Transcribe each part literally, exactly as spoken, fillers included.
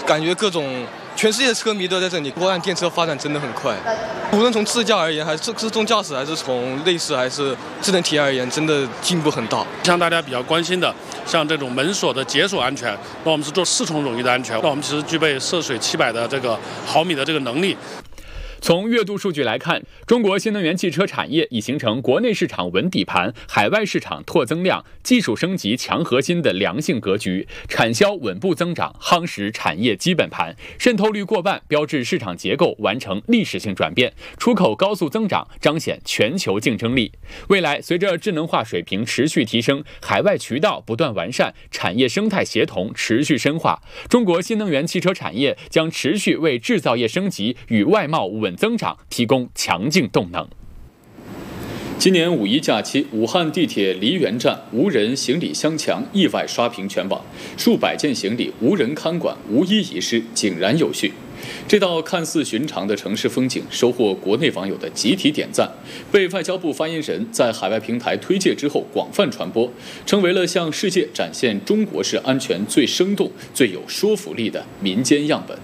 感觉各种全世界的车迷都在这里。国产电车发展真的很快，无论从自驾而言，还是自动驾驶，还是从内饰还是智能体验而言，真的进步很大。 像大家比较关心的，像这种门锁的解锁安全，那我们是做四重冗余的安全，那我们其实具备涉水七百的这个毫米的这个能力。 从月度数据来看，中国新能源汽车产业已形成国内市场稳底盘、海外市场拓增量、技术升级强核心的良性格局，产销稳步增长，夯实产业基本盘，渗透率过半，标志市场结构完成历史性转变，出口高速增长，彰显全球竞争力。未来随着智能化水平持续提升，海外渠道不断完善，产业生态协同持续深化，中国新能源汽车产业将持续为制造业升级与外贸稳增长提供强劲动能。今年五一假期，武汉地铁梨园站无人行李箱墙意外刷屏全网，数百件行李无人看管，无一遗失，井然有序。这道看似寻常的城市风景收获国内网友的集体点赞，被外交部发言人在海外平台推介之后广泛传播，成为了向世界展现中国式安全最生动、最有说服力的民间样本。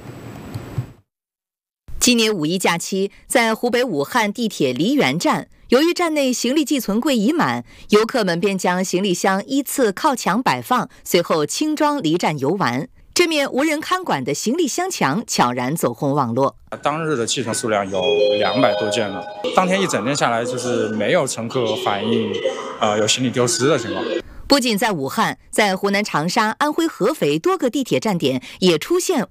今年五一假期，在湖北武汉地铁梨园站，由于站内行李寄存柜已满，游客们便将行李箱依次靠墙摆放，随后轻装离站游玩。这面无人看管的行李箱墙悄然走红网络。 当日的寄存数量有两百多件了，当天一整天下来，就是没有乘客反映，呃，有行李丢失的情况。 不仅在武汉，在湖南长沙、安徽合肥多个地铁站点也出现